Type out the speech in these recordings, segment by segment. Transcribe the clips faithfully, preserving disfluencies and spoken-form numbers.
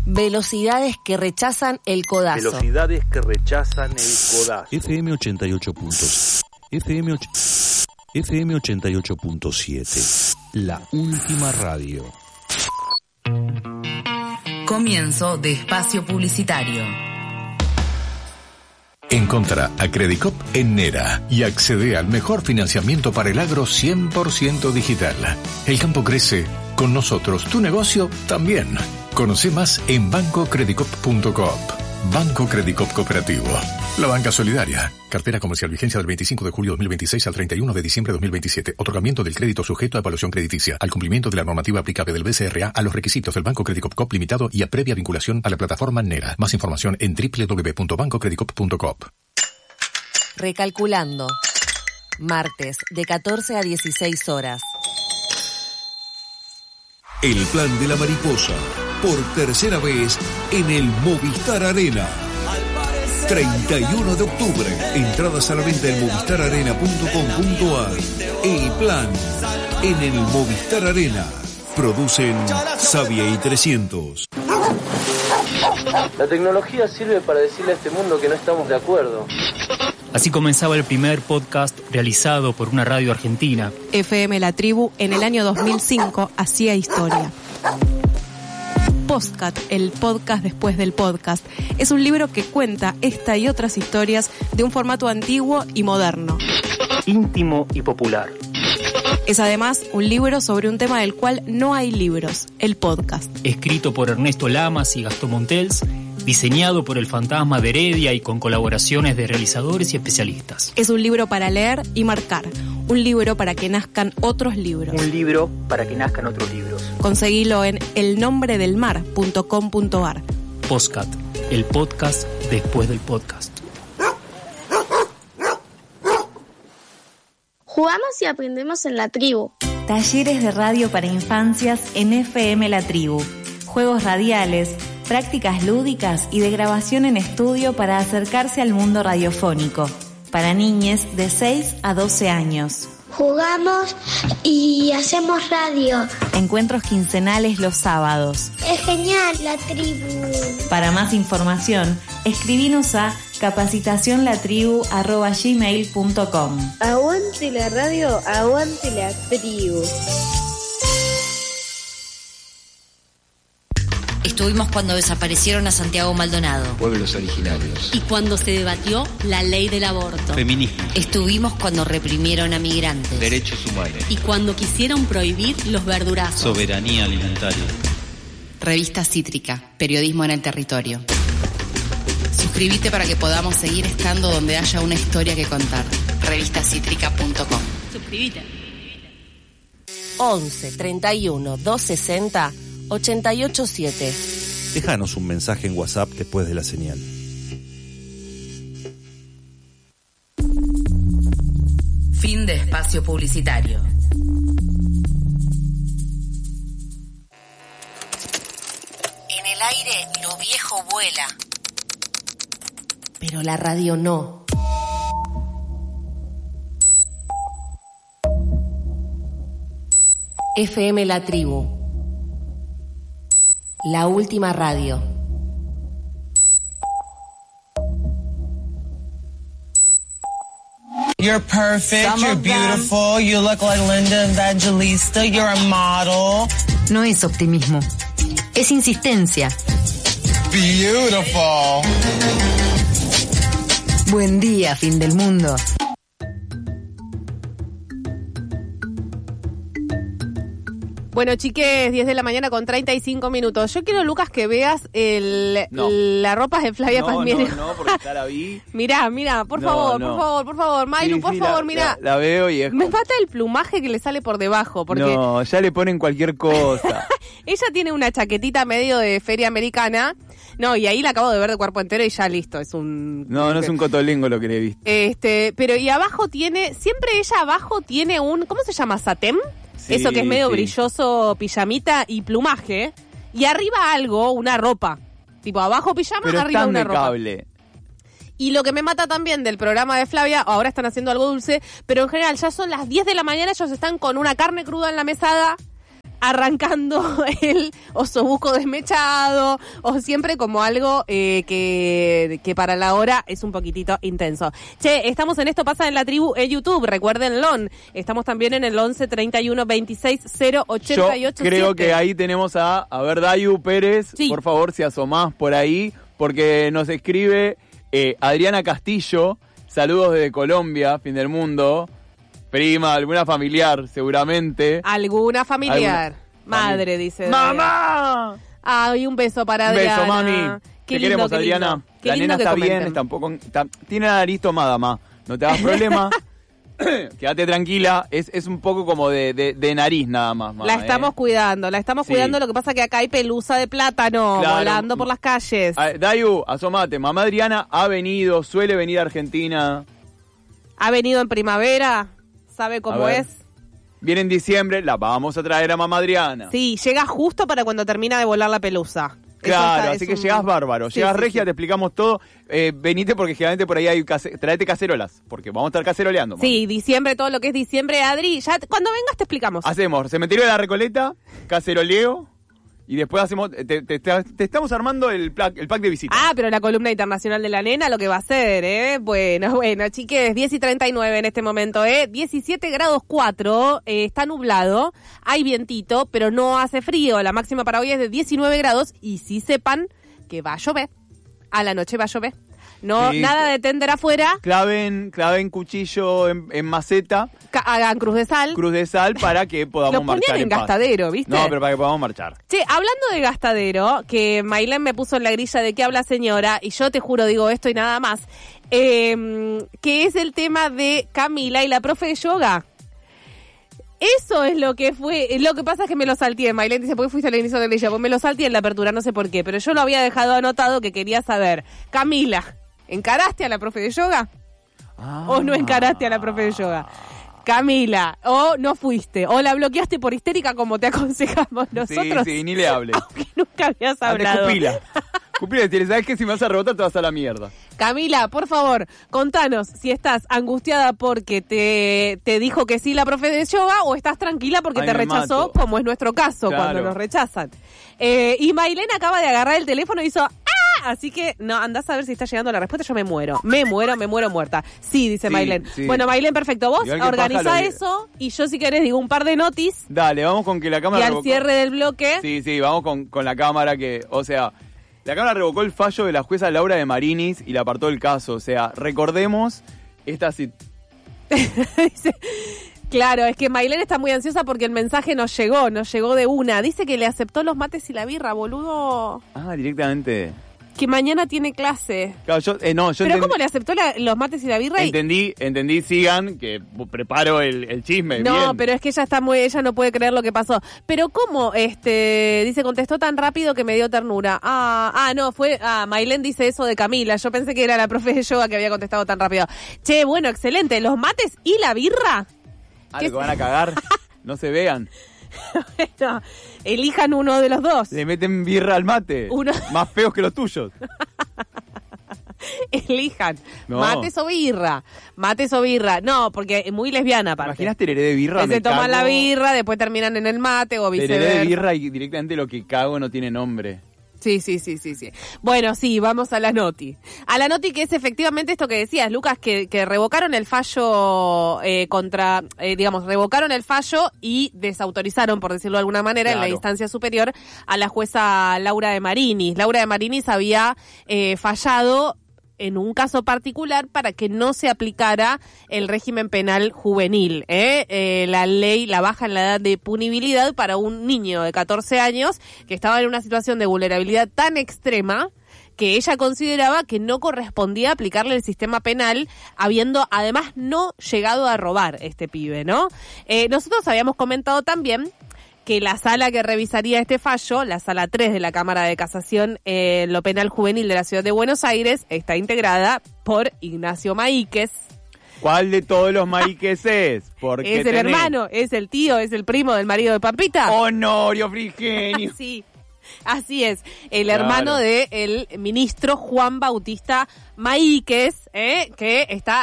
Velocidades que rechazan el codazo. Velocidades que rechazan el codazo. F M ochenta y ocho puntos. F M F M ochenta y ocho punto siete. La última radio. Comienzo de espacio publicitario. Encontrá a Credicop en Nera y accede al mejor financiamiento para el agro cien por ciento digital. El campo crece, con nosotros tu negocio también. Conoce más en banco credicop punto coop. Banco Credicop Cooperativo. La banca solidaria. Cartera comercial, vigencia del veinticinco de julio de dos mil veintiséis al treinta y uno de diciembre de dos mil veintisiete. Otorgamiento del crédito sujeto a evaluación crediticia. Al cumplimiento de la normativa aplicable del B C R A a los requisitos del Banco Credicop Coop Limitado y a previa vinculación a la plataforma Nera. Más información en doble u doble u doble u punto banco credicop punto coop. Recalculando. Martes, de catorce a dieciséis horas. El plan de la mariposa. Por tercera vez en el Movistar Arena. treinta y uno de octubre. Entradas a la venta en movistar arena punto com punto a r. El plan en el Movistar Arena. Producen Savia y trescientos. La tecnología sirve para decirle a este mundo que no estamos de acuerdo. Así comenzaba el primer podcast realizado por una radio argentina. F M La Tribu en el año dos mil cinco hacía historia. Postcat, el podcast después del podcast, es un libro que cuenta esta y otras historias de un formato antiguo y moderno. Íntimo y popular. Es además un libro sobre un tema del cual no hay libros, el podcast. Escrito por Ernesto Lamas y Gastón Montels, diseñado por el Fantasma de Heredia y con colaboraciones de realizadores y especialistas. Es un libro para leer y marcar, un libro para que nazcan otros libros. Un libro para que nazcan otros libros. Conseguilo en el nombre del mar punto com punto a r. Postcat, el podcast después del podcast. Jugamos y aprendemos en La Tribu. Talleres de radio para infancias en F M La Tribu. Juegos radiales, prácticas lúdicas y de grabación en estudio para acercarse al mundo radiofónico. Para niñes de seis a doce años. Jugamos y hacemos radio. Encuentros quincenales los sábados. Es genial La Tribu. Para más información, escribinos a capacitación la tribu arroba gmail punto com. Aguante la radio, aguante La Tribu. Estuvimos cuando desaparecieron a Santiago Maldonado. Pueblos originarios. Y cuando se debatió la ley del aborto. Feminismo. Estuvimos cuando reprimieron a migrantes. Derechos humanos. Y cuando quisieron prohibir los verdurazos. Soberanía alimentaria. Revista Cítrica, periodismo en el territorio. Suscríbete para que podamos seguir estando donde haya una historia que contar. revista cítrica punto com. Suscríbete. once, treinta y uno, doscientos sesenta, ochenta y ocho siete. Déjanos un mensaje en WhatsApp después de la señal. Fin de espacio publicitario. En el aire lo viejo vuela, pero la radio no. F M La Tribu, la última radio. You're perfect, you're beautiful, you look like Linda Evangelista, you're a model. No es optimismo, es insistencia. Beautiful. Buen día, fin del mundo. Bueno, chiques, diez de la mañana con treinta y cinco minutos. Yo quiero, Lucas, que veas el, no. la ropa de Flavia no, Palmieri. No, no, porque ya la vi. Mirá, mirá, por no, favor, no. por favor, por favor. Mailu, sí, por sí, favor, la, mirá. La, la veo y es... Me mata el plumaje que le sale por debajo, porque... No, ya le ponen cualquier cosa. Ella tiene una chaquetita medio de feria americana. No, y ahí la acabo de ver de cuerpo entero y ya listo, es un... No, no es un cotolingo lo que le he visto. Este, pero y abajo tiene, siempre ella abajo tiene un, ¿cómo se llama? ¿Satén? Sí, eso que es medio sí. brilloso, pijamita y plumaje. Y arriba algo, una ropa. Tipo, abajo pijama, pero arriba está una ropa. cable. Y lo que me mata también del programa de Flavia, ahora están haciendo algo dulce, pero en general ya son las diez de la mañana, ellos están con una carne cruda en la mesada, arrancando el osobuco desmechado, o siempre como algo eh, que, que para la hora es un poquitito intenso. Che, estamos en Esto Pasa en la Tribu en YouTube, recuérdenlo. Estamos también en el once treinta y uno veintiséis cero ochenta y ocho. Yo creo que ahí tenemos a, a ver, Dayu Pérez, sí. Por favor, si asomás por ahí, porque nos escribe eh, Adriana Castillo, saludos desde Colombia, fin del mundo. Prima, alguna familiar, seguramente. Alguna familiar. ¿Alguna? Madre, dice. ¡Mamá! Ay, un beso para Adriana. Un beso, mami. Qué Te lindo, queremos, qué Adriana. Lindo. Qué la lindo nena que está comenten. bien, tampoco, está, tiene la nariz tomada, ma. No te hagas problema. Quédate tranquila. Es, es un poco como de, de, de nariz nada más, ma. La estamos ¿eh? cuidando, la estamos sí. cuidando. Lo que pasa que acá hay pelusa de plátano claro. volando por las calles. A, Dayu, asomate. Mamá Adriana ha venido, suele venir a Argentina. Ha venido en primavera. ¿Sabe cómo es? Viene en diciembre, la vamos a traer a mamá Adriana. Sí, llega justo para cuando termina de volar la pelusa. Claro, está, así que un... llegás bárbaro. Sí, llegás sí, regia, sí. Te explicamos todo. Eh, venite porque generalmente por ahí hay... Case... Traete cacerolas, porque vamos a estar caceroleando. Mami. Sí, diciembre, todo lo que es diciembre, Adri. Ya cuando vengas te explicamos. Hacemos Cementerio de la Recoleta, caceroleo... Y después hacemos, te, te, te estamos armando el, pla, el pack de visitas. Ah, pero la columna internacional de la nena, lo que va a ser, ¿eh? Bueno, bueno, chiques, diez y treinta y nueve en este momento, ¿eh? diecisiete grados cuatro, eh, está nublado, hay vientito, pero no hace frío. La máxima para hoy es de diecinueve grados y sí sepan que va a llover. A la noche va a llover. No, sí, nada de tender afuera. Claven, claven cuchillo en, en maceta. Ca- hagan cruz de sal. Cruz de sal para que podamos Lo marchar ponían en, en gastadero, paz. ¿viste? No, pero para que podamos marchar. Che, hablando de gastadero, que Maylén me puso en la grilla de qué habla señora, y yo te juro digo esto y nada más, eh, que es el tema de Camila y la profe de yoga. Eso es lo que fue, lo que pasa es que me lo salteé. Maylén dice, ¿por qué fuiste al inicio de la grilla? Pues me lo salteé en la apertura, no sé por qué, pero yo lo había dejado anotado que quería saber. Camila, ¿encaraste a la profe de yoga? Ah. ¿O no encaraste a la profe de yoga? Camila, o no fuiste, o la bloqueaste por histérica como te aconsejamos nosotros. Sí, sí, ni le hables. Aunque nunca habías hablado. Cupila. Cupila, ¿sabes que si me vas a rebotar te vas a la mierda? Camila, por favor, contanos si estás angustiada porque te, te dijo que sí la profe de yoga o estás tranquila porque Ay, te rechazó, mato. Como es nuestro caso, claro. Cuando nos rechazan. Eh, y Maylén acaba de agarrar el teléfono y hizo ¡ah! Así que, no, andás a ver si está llegando la respuesta. Yo me muero, me muero, me muero muerta. Sí, dice sí, Maylén. Sí. Bueno, Maylén, perfecto. Vos organizá eso y yo si querés digo un par de notis. Dale, vamos con que la cámara... Y al revocó. Cierre del bloque. Sí, sí, vamos con, con la cámara que, o sea... La Cámara revocó el fallo de la jueza Laura de Marinis y le apartó el caso. O sea, recordemos esta situación. Claro, es que Maylén está muy ansiosa porque el mensaje nos llegó, nos llegó de una. Dice que le aceptó los mates y la birra, boludo. Ah, directamente. Que mañana tiene clase. Claro, yo, eh, no, yo ¿Pero entendí, cómo le aceptó la, los mates y la birra? Entendí, y... entendí, sigan, que preparo el, el chisme. No, bien. Pero es que ella está muy, ella no puede creer lo que pasó. Pero cómo, este, dice, contestó tan rápido que me dio ternura. Ah, ah, no, fue, ah, Maylén dice eso de Camila. Yo pensé que era la profe de yoga que había contestado tan rápido. Che, bueno, excelente. ¿Los mates y la birra? Ah, lo que van a cagar, no se vean. Bueno, elijan uno de los dos. Le meten birra al mate. Uno... Más feos que los tuyos. Elijan. No. Mates o birra. Mates o birra. No, porque es muy lesbiana aparte. ¿Imaginas tereré de birra? Se toman la birra, después terminan en el mate o viceversa. Tereré de birra y directamente lo que cago no tiene nombre. Sí, sí, sí, sí, sí. Bueno, sí, vamos a la noti. A la noti que es efectivamente esto que decías, Lucas, que, que revocaron el fallo eh, contra, eh, digamos, revocaron el fallo y desautorizaron, por decirlo de alguna manera, claro. En la instancia superior a la jueza Laura de Marinis. Laura de Marinis había eh, fallado en un caso particular para que no se aplicara el régimen penal juvenil, ¿eh? Eh, la ley la baja en la edad de punibilidad para un niño de catorce años que estaba en una situación de vulnerabilidad tan extrema que ella consideraba que no correspondía aplicarle el sistema penal, habiendo además no llegado a robar este pibe, ¿no? Eh, nosotros habíamos comentado también que la sala que revisaría este fallo, la sala tres de la Cámara de Casación en eh, lo penal juvenil de la Ciudad de Buenos Aires, está integrada por Ignacio Maíquez. ¿Cuál de todos los Maíquez es? Porque es el tenés... hermano, es el tío, es el primo del marido de Pampita. Honorio Frigenio. Sí, así es, el claro. hermano del ministro Juan Bautista Maíquez, ¿eh? Que está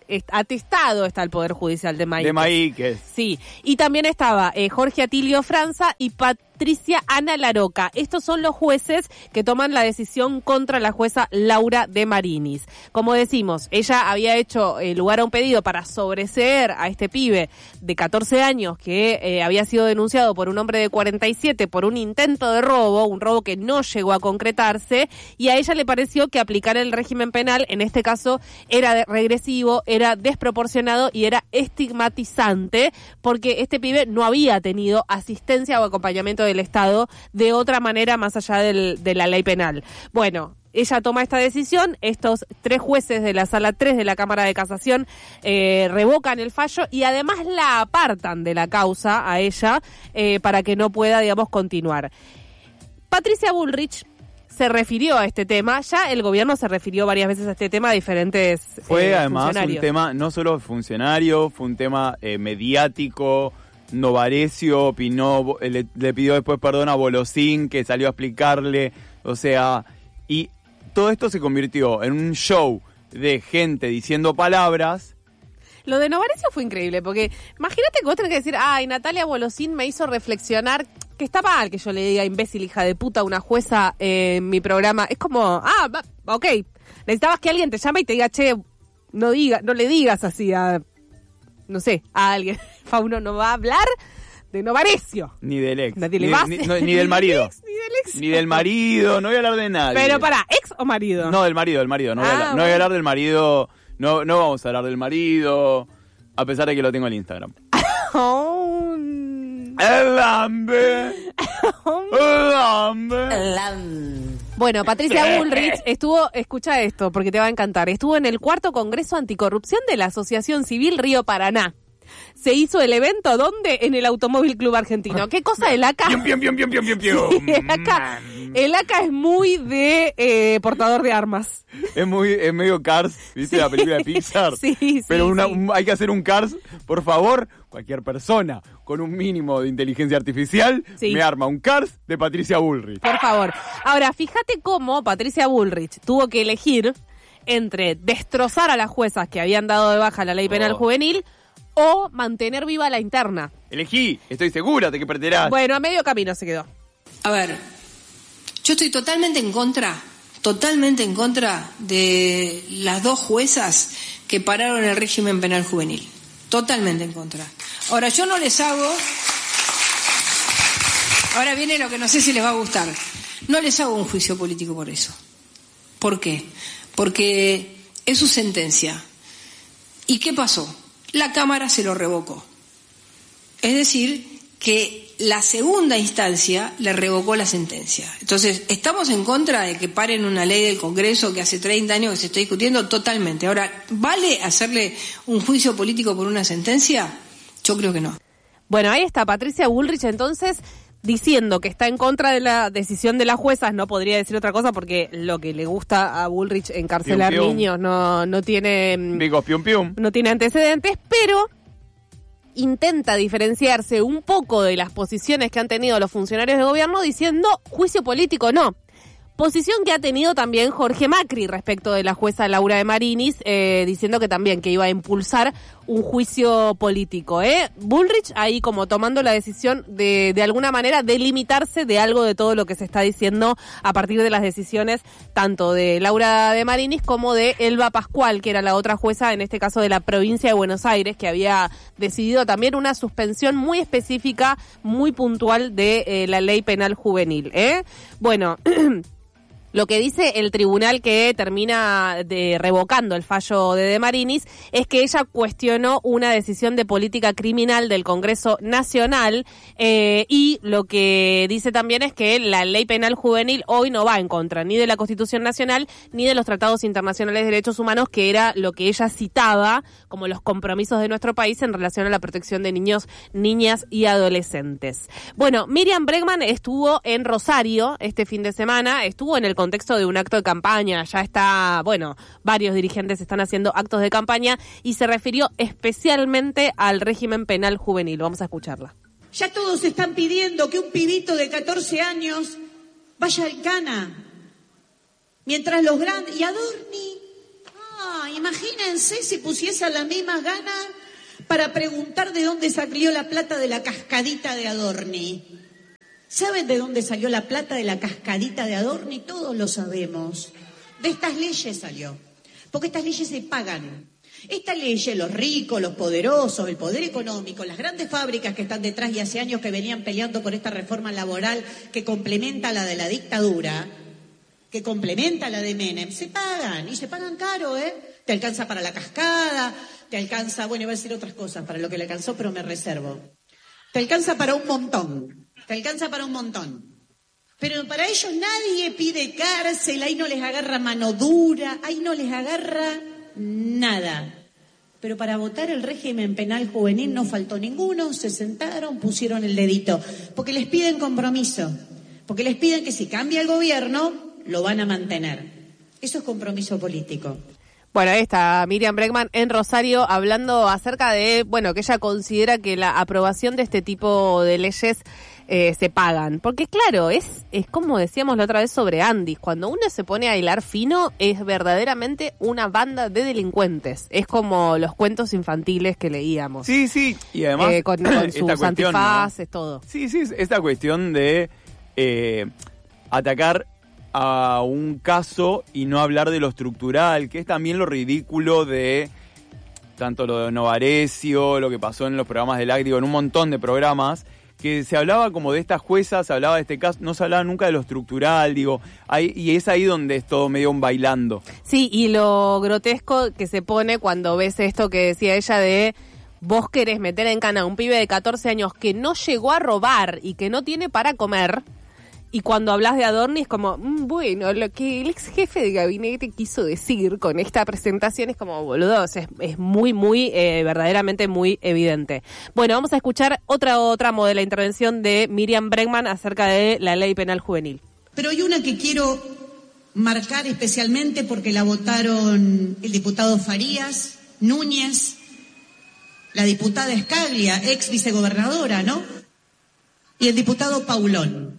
atestado está el Poder Judicial de Maíquez. De Maíquez. Sí, y también estaba eh, Jorge Atilio Franza y Patricia Ana Laroca. Estos son los jueces que toman la decisión contra la jueza Laura de Marinis. Como decimos, ella había hecho eh, lugar a un pedido para sobreseer a este pibe de catorce años que eh, había sido denunciado por un hombre de cuarenta y siete por un intento de robo, un robo que no llegó a concretarse, y a ella le pareció que aplicar el régimen penal, en este caso, era regresivo, era desproporcionado y era estigmatizante, porque este pibe no había tenido asistencia o acompañamiento del Estado de otra manera más allá del, de la ley penal. Bueno, ella toma esta decisión, estos tres jueces de la Sala tres de la Cámara de Casación eh, revocan el fallo y además la apartan de la causa a ella eh, para que no pueda, digamos, continuar. Patricia Bullrich se refirió a este tema, ya el gobierno se refirió varias veces a este tema a diferentes eh, Fue además funcionarios. Un tema no solo funcionario, fue un tema eh, mediático. Novarecio opinó, le, le pidió después perdón a Bolosín, que salió a explicarle, o sea, y todo esto se convirtió en un show de gente diciendo palabras. Lo de Novarecio fue increíble, porque imagínate que vos tenés que decir, ay, Natalia Bolosín me hizo reflexionar, que está mal que yo le diga imbécil, hija de puta, a una jueza eh, en mi programa. Es como, ah, va, ok, necesitabas que alguien te llame y te diga, che, no diga, no le digas así a, no sé, a alguien. Fauno no va a hablar de Novarecio. Ni del ex. Nadie ni, le va ni, a... no, ni del marido. Ni del ex, ni del ex. Ni del marido, no voy a hablar de nadie. Pero para, ¿ex o marido? No, del marido, del marido. No, voy, a Ah, hablar, no bueno. voy a hablar del marido, no, no vamos a hablar del marido, a pesar de que lo tengo en Instagram. Oh. El hambre. El hambre. Bueno, Patricia Bullrich estuvo, escucha esto porque te va a encantar, estuvo en el cuarto Congreso Anticorrupción de la Asociación Civil Río Paraná. Se hizo el evento, ¿dónde? En el Automóvil Club Argentino. ¿Qué cosa el A C A? Pium, pium, pium, pium, pium, pium. Sí, el A C A, el A C A es muy de eh, portador de armas. Es muy, es medio Cars, ¿viste? Sí. La película de Pixar. Sí, sí, Pero una, sí. un- hay que hacer un Cars, por favor, cualquier persona con un mínimo de inteligencia artificial Sí. me arma un Cars de Patricia Bullrich. Por favor. Ahora, fíjate cómo Patricia Bullrich tuvo que elegir entre destrozar a las juezas que habían dado de baja la ley penal Oh. juvenil o mantener viva la interna. Elegí, estoy segura de que perderás. Bueno, a medio camino se quedó. A ver, yo estoy totalmente en contra, totalmente en contra de las dos juezas que pararon el régimen penal juvenil. Totalmente en contra. Ahora, yo no les hago... Ahora viene lo que no sé si les va a gustar. No les hago un juicio político por eso. ¿Por qué? Porque es su sentencia. ¿Y qué pasó? La Cámara se lo revocó. Es decir, que la segunda instancia le revocó la sentencia. Entonces, ¿estamos en contra de que paren una ley del Congreso que hace treinta años que se está discutiendo? Totalmente. Ahora, ¿vale hacerle un juicio político por una sentencia? Yo creo que no. Bueno, ahí está Patricia Bullrich entonces diciendo que está en contra de la decisión de las juezas. No podría decir otra cosa porque lo que le gusta a Bullrich encarcelar Pium, pium. niños no, no tiene... mm, Digo, pium, pium. no tiene antecedentes, pero intenta diferenciarse un poco de las posiciones que han tenido los funcionarios de gobierno diciendo juicio político no. Posición que ha tenido también Jorge Macri respecto de la jueza Laura de Marinis, eh, diciendo que también que iba a impulsar un juicio político. ¿eh? Bullrich ahí como tomando la decisión de de alguna manera delimitarse de algo de todo lo que se está diciendo a partir de las decisiones tanto de Laura de Marinis como de Elba Pascual, que era la otra jueza, en este caso de la provincia de Buenos Aires, que había decidido también una suspensión muy específica, muy puntual de eh, la ley penal juvenil. ¿eh? Bueno... Lo que dice el tribunal que termina de revocando el fallo de De Marinis es que ella cuestionó una decisión de política criminal del Congreso Nacional eh, y lo que dice también es que la ley penal juvenil hoy no va en contra ni de la Constitución Nacional ni de los tratados internacionales de derechos humanos, que era lo que ella citaba como los compromisos de nuestro país en relación a la protección de niños, niñas y adolescentes. Bueno, Miriam Bregman estuvo en Rosario este fin de semana, estuvo en el contexto de un acto de campaña, ya está, bueno, varios dirigentes están haciendo actos de campaña y se refirió especialmente al régimen penal juvenil. Vamos a escucharla. Ya todos están pidiendo que un pibito de catorce años vaya al Cana. Mientras los grandes... ¿Y Adorni? Ah, imagínense si pusiesen las mismas ganas para preguntar de dónde salió la plata de la cascadita de Adorni. ¿Saben de dónde salió la plata de la cascadita de Adorni? Todos lo sabemos. De estas leyes salió. Porque estas leyes se pagan. Esta ley, los ricos, los poderosos, el poder económico, las grandes fábricas que están detrás y hace años que venían peleando por esta reforma laboral que complementa la de la dictadura, que complementa la de Menem, se pagan, y se pagan caro, ¿eh? Te alcanza para la cascada, te alcanza, bueno, iba a decir otras cosas para lo que le alcanzó, pero me reservo. Te alcanza para un montón, te alcanza para un montón. Pero para ellos nadie pide cárcel, ahí no les agarra mano dura, ahí no les agarra nada. Pero para votar el régimen penal juvenil no faltó ninguno, se sentaron, pusieron el dedito, porque les piden compromiso, porque les piden que si cambia el gobierno, lo van a mantener. Eso es compromiso político. Bueno, ahí está Miriam Bregman en Rosario hablando acerca de, bueno, que ella considera que la aprobación de este tipo de leyes eh, se pagan. Porque claro, es, es como decíamos la otra vez sobre Andis, cuando uno se pone a hilar fino es verdaderamente una banda de delincuentes. Es como los cuentos infantiles que leíamos. Sí, sí, y además eh, con, con sus antifaces, ¿no? Todo. Sí, sí, esta cuestión de eh, atacar a un caso y no hablar de lo estructural, que es también lo ridículo de tanto lo de Novarecio, lo que pasó en los programas del A C, digo, en un montón de programas, que se hablaba como de estas juezas, se hablaba de este caso, no se hablaba nunca de lo estructural, digo, ahí, y es ahí donde es todo medio un bailando. Sí, y lo grotesco que se pone cuando ves esto que decía ella de vos querés meter en cana a un pibe de catorce años que no llegó a robar y que no tiene para comer. Y cuando hablas de Adorni es como, mmm, bueno, lo que el ex jefe de gabinete quiso decir con esta presentación es como, boludo, o sea, es, es muy, muy, eh, verdaderamente muy evidente. Bueno, vamos a escuchar otro tramo de la intervención de Miriam Bregman acerca de la ley penal juvenil. Pero hay una que quiero marcar especialmente porque la votaron el diputado Farías, Núñez, la diputada Escaglia, ex vicegobernadora, ¿no? Y el diputado Paulón.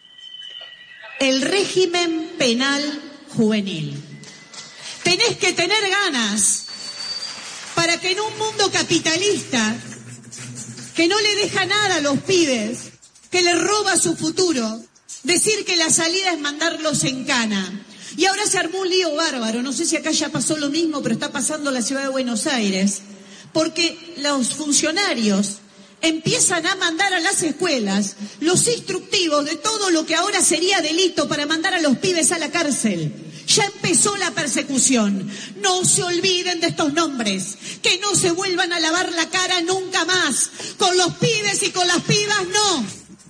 El régimen penal juvenil. Tenés que tener ganas para que en un mundo capitalista que no le deja nada a los pibes, que le roba su futuro, decir que la salida es mandarlos en cana. Y ahora se armó un lío bárbaro, no sé si acá ya pasó lo mismo, pero está pasando en la ciudad de Buenos Aires, porque los funcionarios empiezan a mandar a las escuelas los instructivos de todo lo que ahora sería delito para mandar a los pibes a la cárcel. Ya empezó la persecución. No se olviden de estos nombres. Que no se vuelvan a lavar la cara nunca más. Con los pibes y con las pibas no.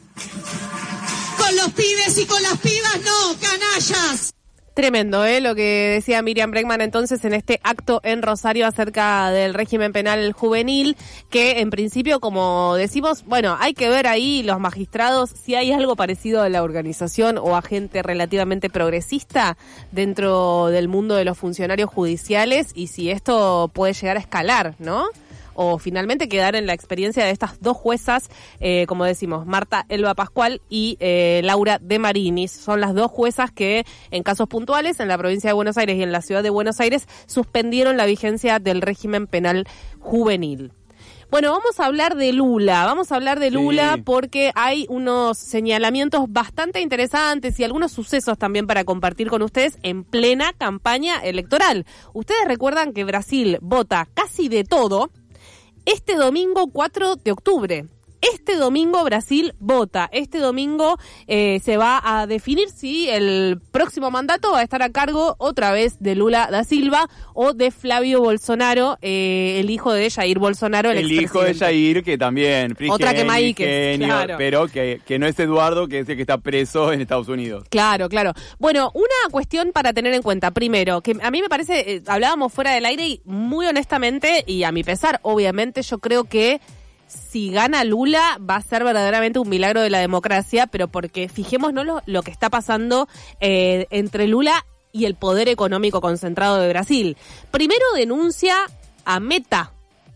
Con los pibes y con las pibas no, canallas. Tremendo, ¿eh? Lo que decía Miriam Bregman entonces en este acto en Rosario acerca del régimen penal juvenil, que en principio, como decimos, bueno, hay que ver ahí los magistrados si hay algo parecido a la organización o a gente relativamente progresista dentro del mundo de los funcionarios judiciales y si esto puede llegar a escalar, ¿no? O finalmente quedar en la experiencia de estas dos juezas, eh, como decimos, Marta Elba Pascual y eh, Laura De Marinis. Son las dos juezas que en casos puntuales en la provincia de Buenos Aires y en la ciudad de Buenos Aires suspendieron la vigencia del régimen penal juvenil. Bueno, vamos a hablar de Lula, vamos a hablar de Lula sí. Porque hay unos señalamientos bastante interesantes y algunos sucesos también para compartir con ustedes en plena campaña electoral. Ustedes recuerdan que Brasil vota casi de todo. Este domingo cuatro de octubre, este domingo Brasil vota, este domingo eh, se va a definir si el próximo mandato va a estar a cargo otra vez de Lula da Silva o de Flavio Bolsonaro, eh, el hijo de Jair Bolsonaro, el, el hijo de Jair, que también, otra que Maíquez, claro. Pero que, que no es Eduardo, que es el que está preso en Estados Unidos. Claro, claro. Bueno, una cuestión para tener en cuenta, primero, que a mí me parece, eh, hablábamos fuera del aire y muy honestamente, y a mi pesar, obviamente, yo creo que si gana Lula va a ser verdaderamente un milagro de la democracia, pero porque fijémonos lo, lo que está pasando eh, entre Lula y el poder económico concentrado de Brasil. Primero denuncia a Meta,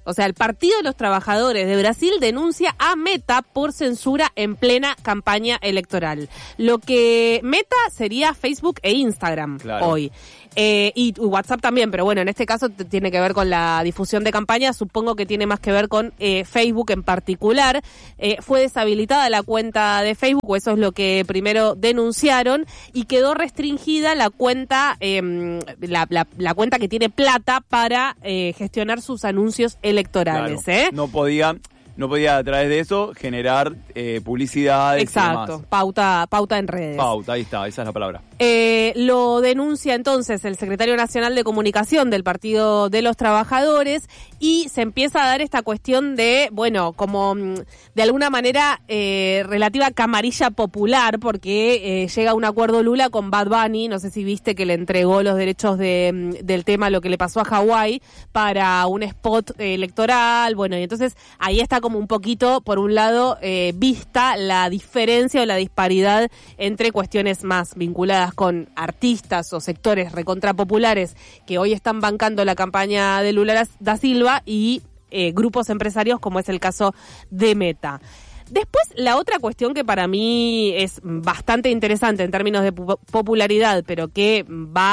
O sea, el Partido de los Trabajadores de Brasil denuncia a Meta por censura en plena campaña electoral. Lo que Meta sería Facebook e Instagram claro. hoy. Eh, y WhatsApp también, pero bueno, en este caso t- tiene que ver con la difusión de campaña, supongo que tiene más que ver con eh, Facebook en particular. Eh, fue deshabilitada la cuenta de Facebook, o eso es lo que primero denunciaron, y quedó restringida la cuenta, eh, la, la, la cuenta que tiene plata para eh, gestionar sus anuncios electorales. Claro. ¿eh? No podía... No podía a través de eso generar eh, publicidad. Exacto, pauta, pauta en redes. Pauta, ahí está, esa es la palabra. Eh, lo denuncia entonces el secretario nacional de comunicación del Partido de los Trabajadores y se empieza a dar esta cuestión de, bueno, como de alguna manera eh, relativa camarilla popular, porque eh, llega a un acuerdo Lula con Bad Bunny, no sé si viste que le entregó los derechos de, del tema, lo que le pasó a Hawái, para un spot electoral, bueno, y entonces ahí está como un poquito, por un lado, eh, vista la diferencia o la disparidad entre cuestiones más vinculadas con artistas o sectores recontrapopulares que hoy están bancando la campaña de Lula da Silva y eh, grupos empresarios como es el caso de Meta. Después, la otra cuestión que para mí es bastante interesante en términos de popularidad, pero que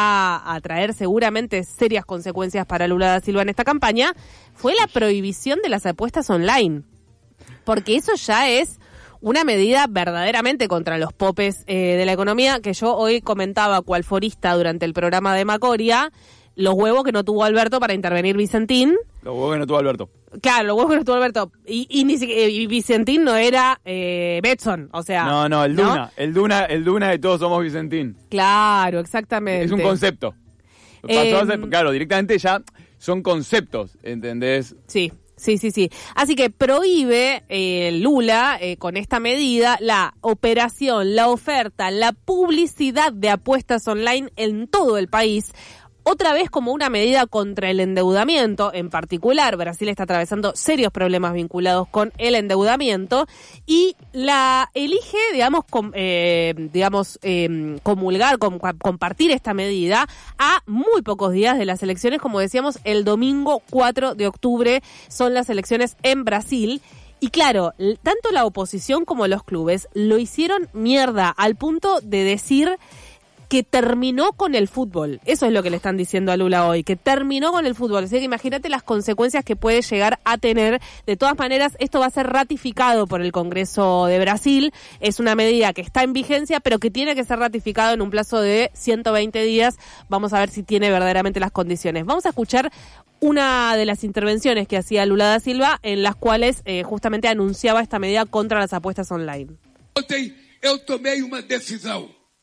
va a traer seguramente serias consecuencias para Lula da Silva en esta campaña, fue la prohibición de las apuestas online. Porque eso ya es una medida verdaderamente contra los popes eh, de la economía, que yo hoy comentaba cual forista durante el programa de Macoria, los huevos que no tuvo Alberto para intervenir Vicentín. Los huevos que no tuvo Alberto. Claro, los huevos que no tuvo Alberto. Y, y, ni siquiera, y Vicentín no era eh, Betson, o sea... No, no, el Duna. ¿no? El Duna el Duna de todos somos Vicentín. Claro, exactamente. Es un concepto. Eh, Pasó a ser, claro, directamente ya son conceptos, ¿entendés? Sí. Sí, sí, sí. Así que prohíbe eh, Lula, eh, con esta medida, la operación, la oferta, la publicidad de apuestas online en todo el país. Otra vez como una medida contra el endeudamiento, en particular Brasil está atravesando serios problemas vinculados con el endeudamiento y la elige, digamos, com, eh, digamos eh, comulgar, com, compartir esta medida a muy pocos días de las elecciones, como decíamos, el domingo cuatro de octubre son las elecciones en Brasil. Y claro, tanto la oposición como los clubes lo hicieron mierda al punto de decir que terminó con el fútbol. Eso es lo que le están diciendo a Lula hoy, que terminó con el fútbol. Así que imagínate las consecuencias que puede llegar a tener. De todas maneras, esto va a ser ratificado por el Congreso de Brasil. Es una medida que está en vigencia, pero que tiene que ser ratificado en un plazo de ciento veinte días. Vamos a ver si tiene verdaderamente las condiciones. Vamos a escuchar una de las intervenciones que hacía Lula da Silva, en las cuales eh, justamente anunciaba esta medida contra las apuestas online. Ontem eu tomei uma decisão.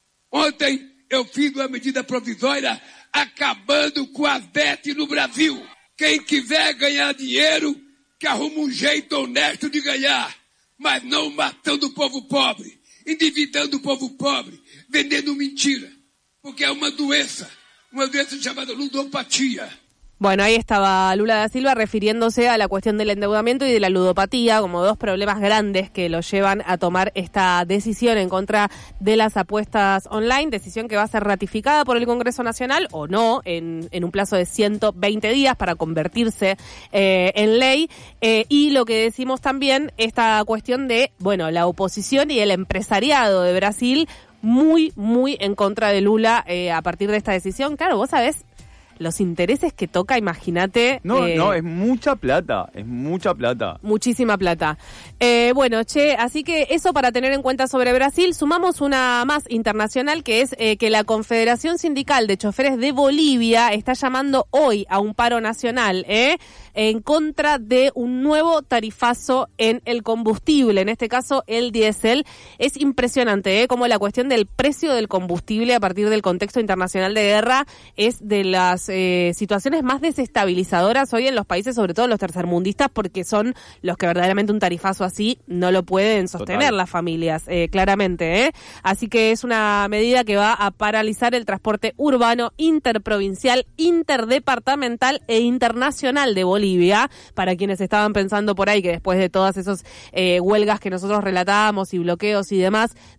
Ontem eu fiz uma medida provisória acabando com as bets no Brasil. Quem quiser ganhar dinheiro, que arruma um jeito honesto de ganhar, mas não matando o povo pobre, endividando o povo pobre, vendendo mentira, porque é uma doença, uma doença chamada ludopatia. Bueno, ahí estaba Lula da Silva refiriéndose a la cuestión del endeudamiento y de la ludopatía como dos problemas grandes que lo llevan a tomar esta decisión en contra de las apuestas online, decisión que va a ser ratificada por el Congreso Nacional o no en, en un plazo de ciento veinte días para convertirse eh, en ley. Eh, y lo que decimos también, esta cuestión de, bueno, la oposición y el empresariado de Brasil muy, muy en contra de Lula eh, a partir de esta decisión. Claro, vos sabés los intereses que toca, imagínate. No, eh, no, es mucha plata, es mucha plata. Muchísima plata. Eh, bueno, che, así que eso para tener en cuenta sobre Brasil. Sumamos una más internacional, que es eh, que la Confederación Sindical de Choferes de Bolivia está llamando hoy a un paro nacional, ¿eh? en contra de un nuevo tarifazo en el combustible, en este caso el diésel. Es impresionante, ¿eh? Como la cuestión del precio del combustible a partir del contexto internacional de guerra es de las eh, situaciones más desestabilizadoras hoy en los países, sobre todo los tercermundistas, porque son los que verdaderamente un tarifazo así no lo pueden sostener. Total. Las familias, eh, claramente, ¿eh? Así que es una medida que va a paralizar el transporte urbano, interprovincial, interdepartamental e internacional de Bolivia, para quienes estaban pensando por ahí que después de todas esas eh, huelgas que nosotros relatábamos y bloqueos y demás,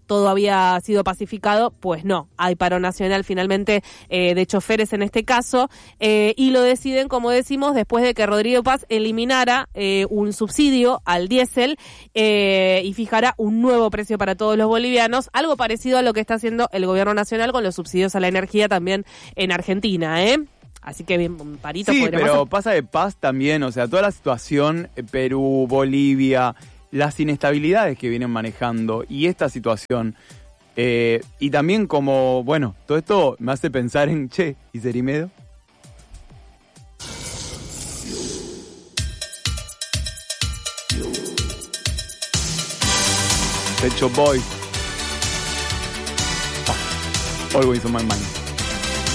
todo había sido pacificado, pues no, hay paro nacional finalmente eh, de choferes en este caso, eh, y lo deciden, como decimos, después de que Rodrigo Paz eliminara eh, un subsidio al diésel eh, y fijara un nuevo precio para todos los bolivianos, algo parecido a lo que está haciendo el gobierno nacional con los subsidios a la energía también en Argentina, ¿eh? Así que bien, un parito. Sí, pero hacer. pasa de Paz también, o sea, toda la situación, Perú, Bolivia, las inestabilidades que vienen manejando y esta situación, eh, y también como, bueno, todo esto me hace pensar en, che, ¿y Cerimedo? Pet Shop Boys. Ah, always on my mind.